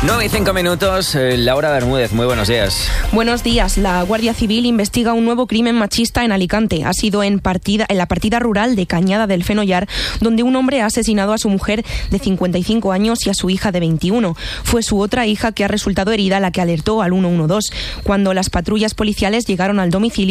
9 y 5 minutos, Laura Bermúdez, muy buenos días. Buenos días. La Guardia Civil investiga un nuevo crimen machista en Alicante. Ha sido en la partida rural de Cañada del Fenollar, donde un hombre ha asesinado a su mujer de 55 años y a su hija de 21. Fue su otra hija que ha resultado herida la que alertó al 112. Cuando las patrullas policiales llegaron al domicilio,